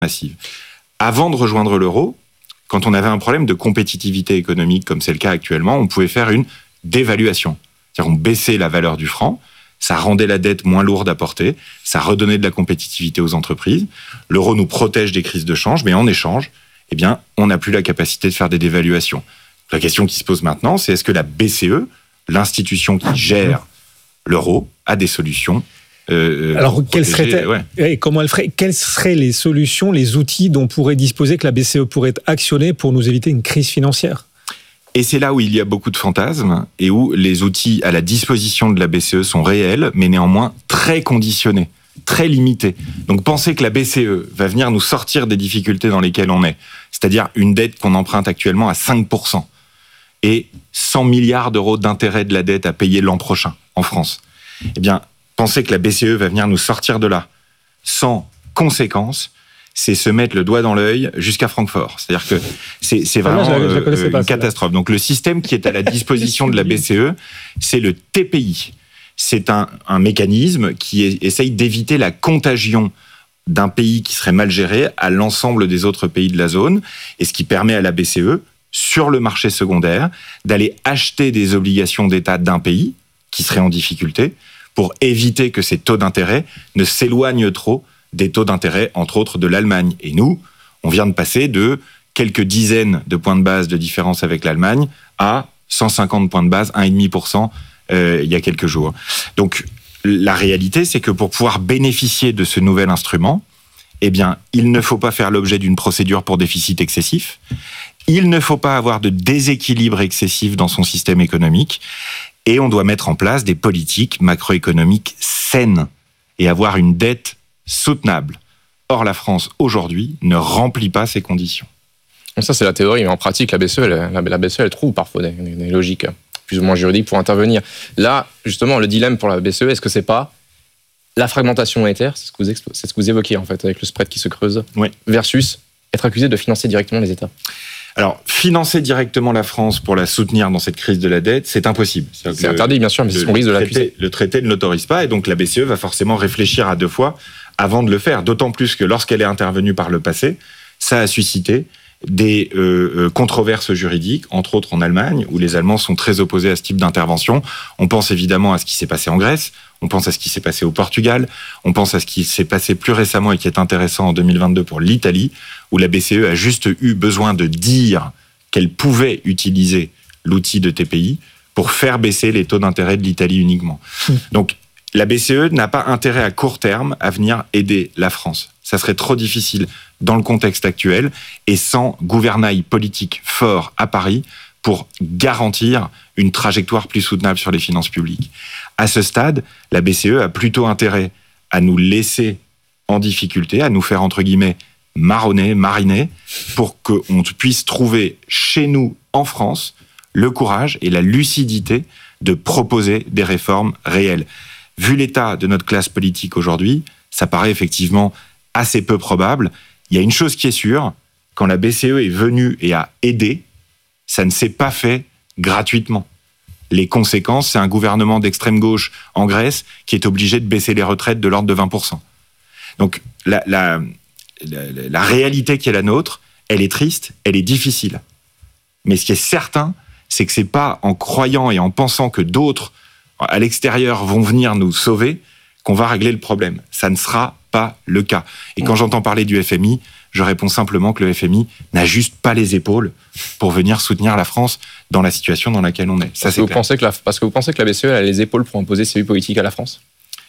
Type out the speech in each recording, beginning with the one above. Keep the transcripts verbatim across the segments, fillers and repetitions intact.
massive. Avant de rejoindre l'euro, quand on avait un problème de compétitivité économique, comme c'est le cas actuellement, on pouvait faire une dévaluation. C'est-à-dire on baissait la valeur du franc, ça rendait la dette moins lourde à porter, ça redonnait de la compétitivité aux entreprises. L'euro nous protège des crises de change, mais en échange, eh bien, on n'a plus la capacité de faire des dévaluations. La question qui se pose maintenant, c'est est-ce que la B C E, l'institution qui gère l'euro, a des solutions? Euh, Alors, quelles seraient, ouais. et comment elle ferait, quelles seraient les solutions, les outils dont pourrait disposer, que la B C E pourrait actionner pour nous éviter une crise financière? Et c'est là où il y a beaucoup de fantasmes et où les outils à la disposition de la B C E sont réels, mais néanmoins très conditionnés, très limités. Donc, penser que la B C E va venir nous sortir des difficultés dans lesquelles on est, c'est-à-dire une dette qu'on emprunte actuellement à cinq pour cent et cent milliards d'euros d'intérêt de la dette à payer l'an prochain en France. Eh bien, penser que la B C E va venir nous sortir de là sans conséquences, c'est se mettre le doigt dans l'œil jusqu'à Francfort. C'est-à-dire que c'est, c'est vraiment ah, je, je euh, pas, une catastrophe. Donc le système qui est à la disposition de la B C E, c'est le T P I. C'est un, un mécanisme qui est, essaye d'éviter la contagion d'un pays qui serait mal géré à l'ensemble des autres pays de la zone, et ce qui permet à la B C E, sur le marché secondaire, d'aller acheter des obligations d'État d'un pays qui serait en difficulté pour éviter que ces taux d'intérêt ne s'éloignent trop des taux d'intérêt, entre autres, de l'Allemagne. Et nous, on vient de passer de quelques dizaines de points de base de différence avec l'Allemagne à cent cinquante points de base, un virgule cinq pour cent euh, il y a quelques jours. Donc, la réalité, c'est que pour pouvoir bénéficier de ce nouvel instrument, eh bien, il ne faut pas faire l'objet d'une procédure pour déficit excessif. Il ne faut pas avoir de déséquilibre excessif dans son système économique. Et on doit mettre en place des politiques macroéconomiques saines et avoir une dette soutenable. Or, la France, aujourd'hui, ne remplit pas ces conditions. Ça, c'est la théorie, mais en pratique, la B C E, elle, la, la B C E, elle trouve parfois des, des logiques plus ou moins juridiques pour intervenir. Là, justement, le dilemme pour la B C E, est-ce que c'est pas la fragmentation monétaire, c'est ce que vous, expo- c'est ce que vous évoquiez, en fait, avec le spread qui se creuse, oui. versus être accusé de financer directement les États? Alors, financer directement la France pour la soutenir dans cette crise de la dette, c'est impossible. C'est, c'est interdit, bien sûr, mais c'est ce qu'on risque de l'accuser. Le traité ne l'autorise pas, et donc la B C E va forcément réfléchir à deux fois avant de le faire. D'autant plus que lorsqu'elle est intervenue par le passé, ça a suscité des euh, controverses juridiques, entre autres en Allemagne, où les Allemands sont très opposés à ce type d'intervention. On pense évidemment à ce qui s'est passé en Grèce, on pense à ce qui s'est passé au Portugal, on pense à ce qui s'est passé plus récemment et qui est intéressant en deux mille vingt-deux pour l'Italie, où la B C E a juste eu besoin de dire qu'elle pouvait utiliser l'outil de T P I pour faire baisser les taux d'intérêt de l'Italie uniquement. Mmh. Donc, la B C E n'a pas intérêt à court terme à venir aider la France. Ça serait trop difficile dans le contexte actuel et sans gouvernail politique fort à Paris pour garantir une trajectoire plus soutenable sur les finances publiques. À ce stade, la B C E a plutôt intérêt à nous laisser en difficulté, à nous faire, entre guillemets, marronner, mariner, pour qu'on puisse trouver chez nous, en France, le courage et la lucidité de proposer des réformes réelles. Vu l'état de notre classe politique aujourd'hui, ça paraît effectivement assez peu probable. Il y a une chose qui est sûre, quand la B C E est venue et a aidé, ça ne s'est pas fait gratuitement. Les conséquences, c'est un gouvernement d'extrême gauche en Grèce qui est obligé de baisser les retraites de l'ordre de vingt pour cent. Donc la, la, la, la réalité qui est la nôtre, elle est triste, elle est difficile. Mais ce qui est certain, c'est que c'est pas en croyant et en pensant que d'autres à l'extérieur vont venir nous sauver qu'on va régler le problème. Ça ne sera pas le cas. Et quand j'entends parler du F M I, je réponds simplement que le F M I n'a juste pas les épaules pour venir soutenir la France dans la situation dans laquelle on est. Ça, parce, c'est que vous clair. pensez que la, parce que vous pensez que la B C E a les épaules pour imposer ses vues politiques à la France ?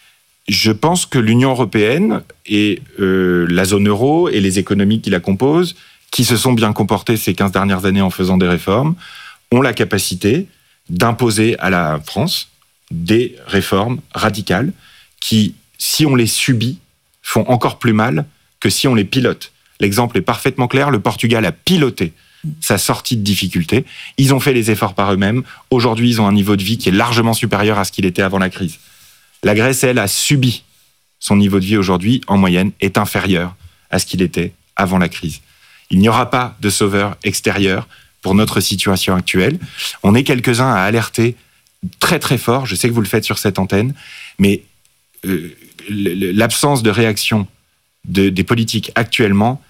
Je pense que l'Union européenne et euh, la zone euro et les économies qui la composent, qui se sont bien comportées ces quinze dernières années en faisant des réformes, ont la capacité d'imposer à la France des réformes radicales qui, si on les subit, font encore plus mal que si on les pilote. L'exemple est parfaitement clair, le Portugal a piloté sa sortie de difficulté. Ils ont fait les efforts par eux-mêmes. Aujourd'hui, ils ont un niveau de vie qui est largement supérieur à ce qu'il était avant la crise. La Grèce, elle, a subi. Son niveau de vie aujourd'hui, en moyenne, est inférieur à ce qu'il était avant la crise. Il n'y aura pas de sauveur extérieur pour notre situation actuelle. On est quelques-uns à alerter très très fort, je sais que vous le faites sur cette antenne, mais euh, l'absence de réaction de, des politiques actuellement